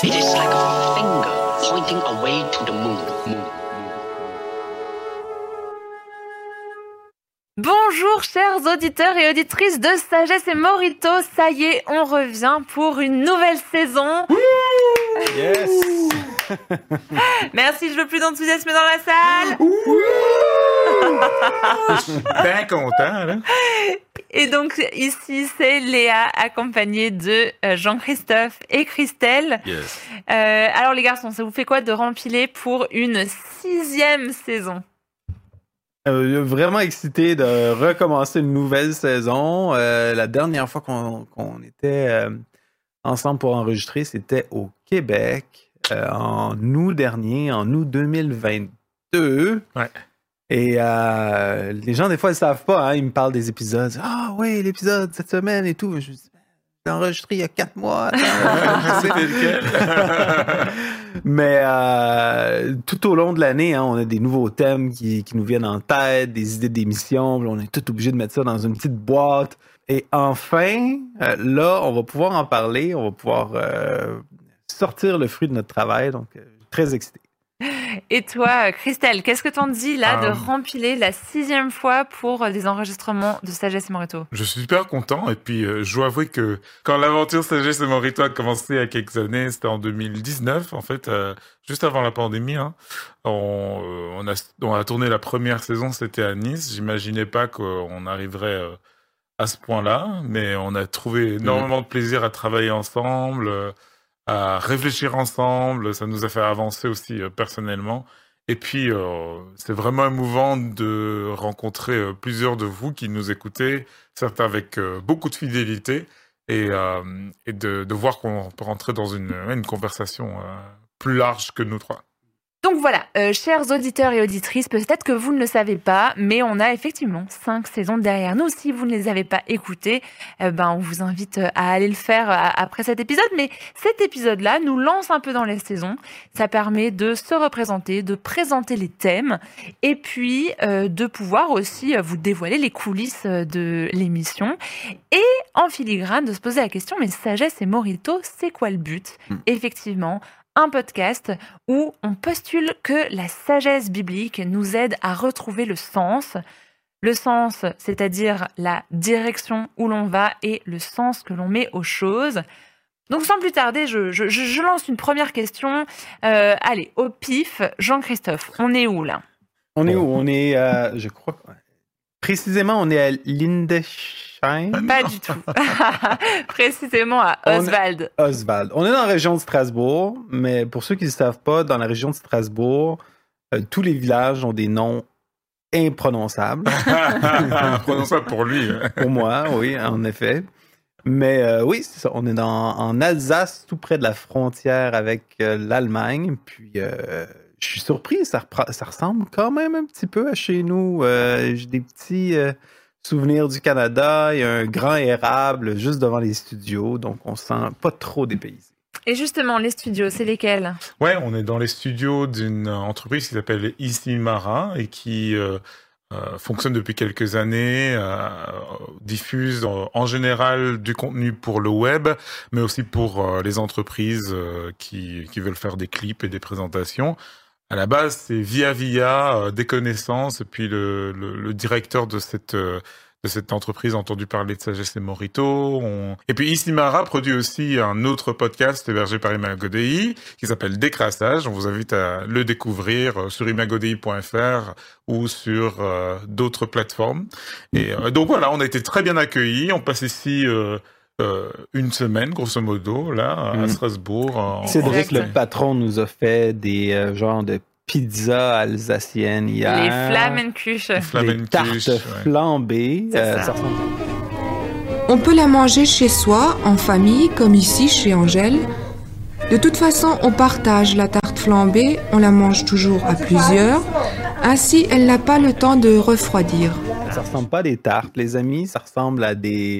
It is like a finger pointing away to the moon. Bonjour chers auditeurs et auditrices de Sagesse et Morito, ça y est, on revient pour une nouvelle saison. Yes. Merci, je veux plus d'enthousiasme dans la salle. Je suis bien content, là. Et donc ici c'est Léa accompagnée de Jean-Christophe et Christelle. Yes. Alors les garçons, ça vous fait quoi de rempiler pour une 6e saison? Vraiment excité de recommencer une nouvelle saison. La dernière fois qu'on était ensemble pour enregistrer, c'était au Québec en août dernier, en août 2022. Ouais. Et les gens, des fois, ils savent pas. Hein, ils me parlent des épisodes. Ah oui, l'épisode cette semaine et tout. Je me dis, j'ai enregistré il y a 4 mois. C'était lequel? Mais tout au long de l'année, hein, on a des nouveaux thèmes qui nous viennent en tête, des idées d'émissions. On est tout obligé de mettre ça dans une petite boîte. Et enfin, là, on va pouvoir en parler. On va pouvoir sortir le fruit de notre travail. Donc, très excité. Et toi, Christelle, qu'est-ce que t'en dis là de rempiler la 6e fois pour des enregistrements de Sagesse et Morito? Je suis super content et puis je dois avouer que quand l'aventure Sagesse et Morito a commencé il y a quelques années, c'était en 2019 en fait, juste avant la pandémie. Hein, on a tourné la première saison, c'était à Nice. J'imaginais pas qu'on arriverait à ce point-là, mais on a trouvé énormément de plaisir à travailler ensemble. À réfléchir ensemble, ça nous a fait avancer aussi personnellement. Et puis, c'est vraiment émouvant de rencontrer plusieurs de vous qui nous écoutez, certains avec beaucoup de fidélité, et de voir qu'on peut rentrer dans une conversation plus large que nous trois. Donc voilà, chers auditeurs et auditrices, peut-être que vous ne le savez pas, mais on a effectivement 5 saisons derrière nous. Si vous ne les avez pas écoutées, on vous invite à aller le faire après cet épisode. Mais cet épisode-là nous lance un peu dans les saisons. Ça permet de se représenter, de présenter les thèmes et puis de pouvoir aussi vous dévoiler les coulisses de l'émission. Et en filigrane, de se poser la question, mais Sagesse et Morito, c'est quoi le but? Effectivement, un podcast où on postule que la sagesse biblique nous aide à retrouver le sens, c'est-à-dire la direction où l'on va et le sens que l'on met aux choses. Donc sans plus tarder, je lance une première question. Allez, au pif, Jean-Christophe, on est où là? On est où? On est, je crois, précisément, on est à Lindesheim. Pas du tout. Précisément à Oswald. Oswald. On est dans la région de Strasbourg, mais pour ceux qui ne savent pas, dans la région de Strasbourg, tous les villages ont des noms imprononçables. Imprononçable pour lui. Pour moi, oui, en effet. Mais oui, c'est ça. On est en Alsace, tout près de la frontière avec l'Allemagne. Puis, je suis surpris, ça ressemble quand même un petit peu à chez nous. J'ai des petits souvenirs du Canada. Il y a un grand érable juste devant les studios, donc on se sent pas trop dépaysé. Et justement, les studios, c'est lesquels? Ouais, on est dans les studios d'une entreprise qui s'appelle Isimara et qui fonctionne depuis quelques années, diffuse en général du contenu pour le web, mais aussi pour les entreprises qui veulent faire des clips et des présentations. À la base, c'est via des connaissances, et puis le directeur de cette entreprise a entendu parler de Sagesse et Morito. Et puis Isimara produit aussi un autre podcast hébergé par Imagodei qui s'appelle Décrassage. On vous invite à le découvrir sur imagodei.fr ou sur d'autres plateformes. Et donc voilà, on a été très bien accueillis. On passe ici une semaine, grosso modo, là, à Strasbourg. Cédric, le patron, nous a fait des genres de pizza alsacienne hier. Les Flamencuche. Des tartes flambées. Ça ressemble... On peut la manger chez soi, en famille, comme ici, chez Angèle. De toute façon, on partage la tarte flambée, on la mange toujours à plusieurs. Ainsi, elle n'a pas le temps de refroidir. Ça ressemble pas à des tartes, les amis. Ça ressemble à des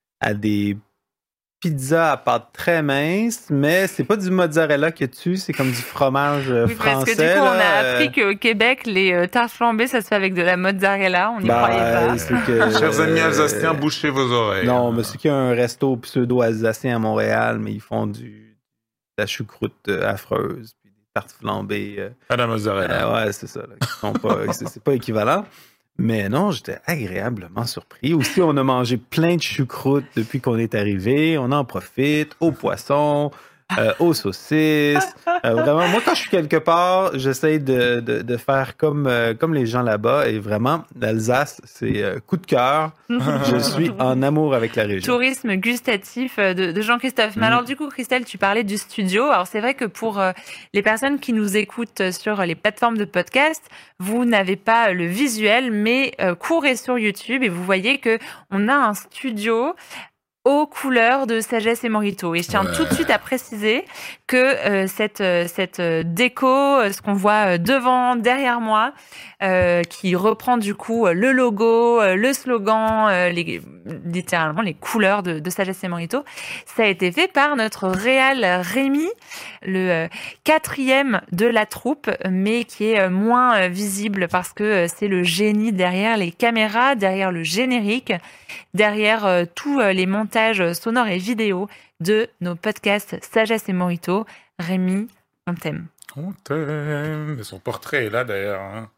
pizzas à pâte très mince, mais c'est pas du mozzarella qu'il y a dessus, c'est comme du fromage français. Parce que du coup, on a appris qu'au Québec, les tartes flambées, ça se fait avec de la mozzarella. On n'y croyait pas. Chers amis alsaciens, bouchez vos oreilles. Non, mais c'est qu'il y a un resto pseudo-alsacien à Montréal, mais ils font du la choucroute affreuse, puis des tartes flambées. À la mozzarella. Ouais, c'est ça. Là, qui sont pas, c'est pas équivalent. Mais non, j'étais agréablement surpris. Aussi, on a mangé plein de choucroute depuis qu'on est arrivé. On en profite au poisson, aux saucisses. Vraiment, moi, quand je suis quelque part, j'essaie de faire comme les gens là-bas. Et vraiment, l'Alsace, c'est coup de cœur. Je suis en amour avec la région. Tourisme gustatif de Jean-Christophe. Mais alors du coup, Christelle, tu parlais du studio. Alors c'est vrai que pour les personnes qui nous écoutent sur les plateformes de podcast, vous n'avez pas le visuel, mais courez sur YouTube et vous voyez que on a un studio aux couleurs de Sagesse et Morito. Et je tiens tout de suite à préciser que cette déco, ce qu'on voit devant, derrière moi, qui reprend du coup le logo, le slogan, littéralement les couleurs de Sagesse et Morito, ça a été fait par notre réal Rémi, le 4e de la troupe, mais qui est moins visible parce que c'est le génie derrière les caméras, derrière le générique, derrière tous les montages sonores et vidéo de nos podcasts Sagesse et Morito. Rémi, on t'aime. On t'aime. Son portrait est là d'ailleurs. Hein.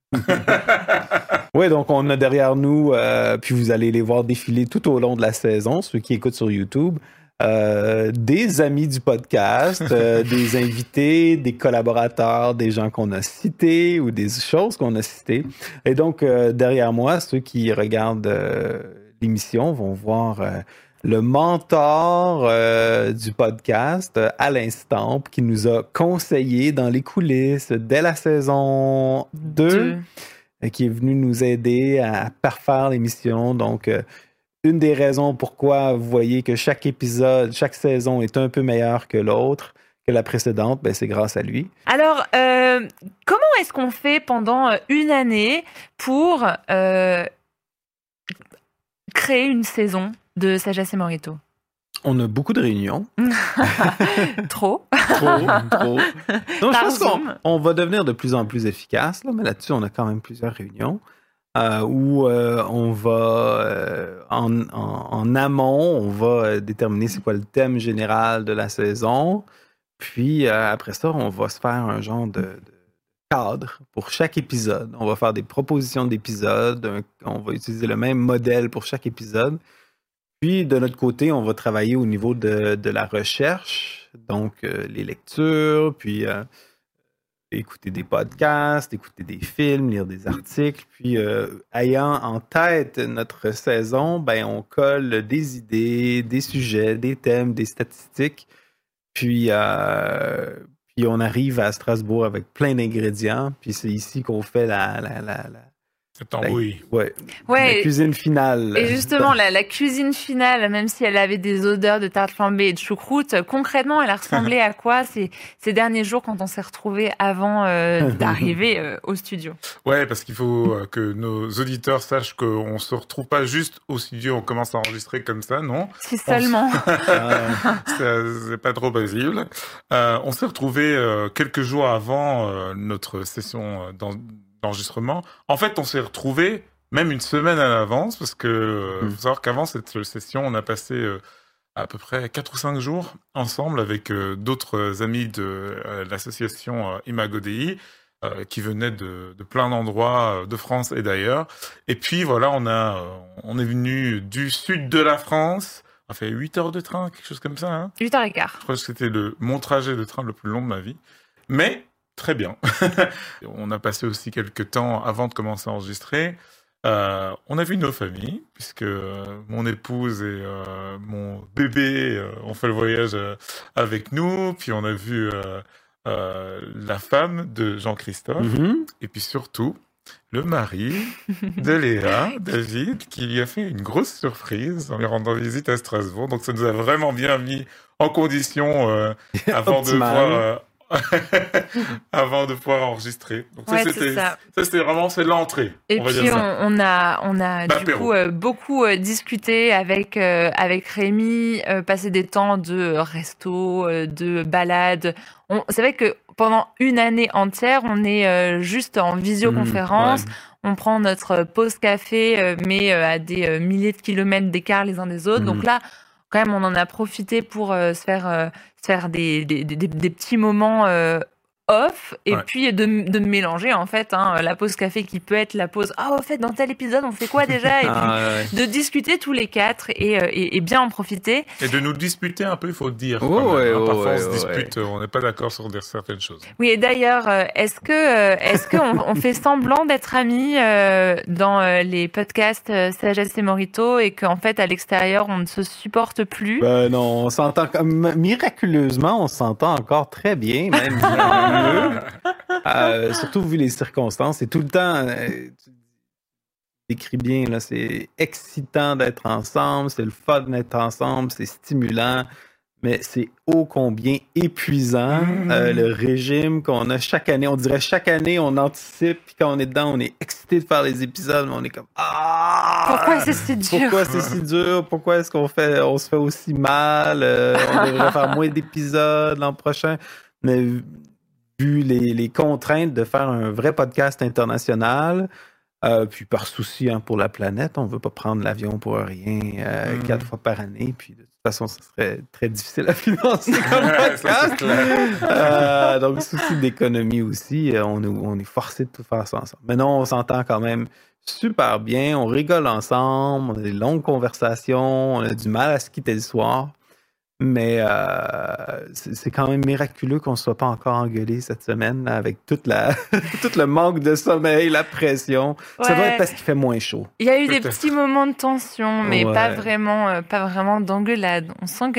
Oui, donc on a derrière nous, puis vous allez les voir défiler tout au long de la saison, ceux qui écoutent sur YouTube, des amis du podcast, des invités, des collaborateurs, des gens qu'on a cités ou des choses qu'on a citées. Et donc, derrière moi, ceux qui regardent l'émission vont voir le mentor du podcast à l'instant qui nous a conseillé dans les coulisses dès la saison 2. Qui est venu nous aider à parfaire l'émission. Donc, une des raisons pourquoi vous voyez que chaque épisode, chaque saison est un peu meilleur que l'autre, que la précédente, ben c'est grâce à lui. Alors, comment est-ce qu'on fait pendant une année pour créer une saison de Sagesse et Morito? On a beaucoup de réunions. Trop. Trop. Non, je pense qu'on va devenir de plus en plus efficace, là, mais là-dessus, on a quand même plusieurs réunions où on va, en amont, on va déterminer c'est quoi le thème général de la saison. Puis, après ça, on va se faire un genre de cadre pour chaque épisode. On va faire des propositions d'épisodes. On va utiliser le même modèle pour chaque épisode. Puis, de notre côté, on va travailler au niveau de la recherche, donc les lectures, puis écouter des podcasts, écouter des films, lire des articles. Puis, ayant en tête notre saison, ben, on colle des idées, des sujets, des thèmes, des statistiques. Puis on arrive à Strasbourg avec plein d'ingrédients. Puis, c'est ici qu'on fait la oui. Ouais. La cuisine finale. Et justement, la cuisine finale, même si elle avait des odeurs de tarte flambée et de choucroute, concrètement, elle a ressemblé à quoi ces derniers jours quand on s'est retrouvés avant d'arriver au studio? Ouais, parce qu'il faut que nos auditeurs sachent qu'on se retrouve pas juste au studio, on commence à enregistrer comme ça, non? Si seulement. C'est pas trop possible. On s'est retrouvés quelques jours avant notre session d'enregistrement. En fait, on s'est retrouvés même une semaine à l'avance parce que faut savoir qu'avant cette session, on a passé à peu près 4 ou 5 jours ensemble avec d'autres amis de l'association Imago Dei qui venaient de plein d'endroits de France et d'ailleurs. Et puis voilà, on est venu du sud de la France. On a fait 8 heures de train, quelque chose comme ça. Hein 8h15. Je crois que c'était mon trajet de train le plus long de ma vie. Mais très bien. On a passé aussi quelques temps avant de commencer à enregistrer. On a vu nos familles, puisque mon épouse et mon bébé ont fait le voyage avec nous. Puis on a vu la femme de Jean-Christophe. Et puis surtout, le mari de Léa, David, qui lui a fait une grosse surprise en lui rendant visite à Strasbourg. Donc ça nous a vraiment bien mis en condition avant de voir... avant de pouvoir enregistrer. Donc c'était vraiment l'entrée. Et puis on a du coup beaucoup discuté avec Rémi, passé des temps de resto, de balade. C'est vrai que pendant une année entière, on est juste en visioconférence. On prend notre pause café, mais à des milliers de kilomètres d'écart les uns des autres. Donc là, quand même, on en a profité pour se faire des petits moments off et Ouais. puis de mélanger en fait la pause café qui peut être la pause au fait dans tel épisode on fait quoi déjà et puis de discuter tous les quatre et bien en profiter Et de nous disputer un peu, il faut le dire. Ouais, quand même, hein. ouais, Parfois, ouais, on se ouais. dispute, on n'est pas d'accord sur certaines choses. oui et d'ailleurs est-ce que on fait semblant d'être amis dans les podcasts Sagesse et Morito et qu'en fait à l'extérieur on ne se supporte plus Ben non, on s'entend miraculeusement, on s'entend encore très bien, même mieux. Surtout vu les circonstances. C'est tout le temps, tu décris bien, là, c'est excitant d'être ensemble, c'est le fun d'être ensemble, c'est stimulant, mais c'est ô combien épuisant le régime qu'on a chaque année. On dirait chaque année, on anticipe, puis quand on est dedans, on est excité de faire les épisodes, mais on est comme pourquoi c'est si dur? Pourquoi c'est si dur? Pourquoi est-ce on se fait aussi mal? On devrait faire moins d'épisodes l'an prochain. Mais vu les contraintes de faire un vrai podcast international, puis par souci pour la planète, on ne veut pas prendre l'avion pour rien 4 fois par année, puis de toute façon, ce serait très difficile à financer comme podcast. Donc, souci d'économie aussi, on est forcé de tout faire ça ensemble. Mais non, on s'entend quand même super bien, on rigole ensemble, on a des longues conversations, on a du mal à se quitter le soir. Mais c'est quand même miraculeux qu'on ne soit pas encore engueulé cette semaine là, avec tout le manque de sommeil, la pression. Ouais. Ça doit être parce qu'il fait moins chaud. Il y a eu des Peut-être. petits moments de tension, mais Ouais. pas vraiment d'engueulade. On sent que